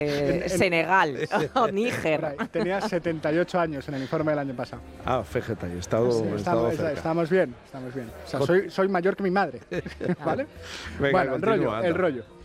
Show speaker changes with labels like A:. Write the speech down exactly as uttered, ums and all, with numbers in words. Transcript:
A: Eh, Senegal o Níger.
B: Tenía setenta y ocho años en el informe del año pasado.
C: Ah, fíjate, he estado,
B: Sí,
C: he
B: estamos,
C: estado cerca.
B: estamos bien, estamos bien. O sea, soy, soy mayor que mi madre. ¿Vale?
C: Venga,
B: bueno, el rollo,
C: continúa, anda.
B: el rollo.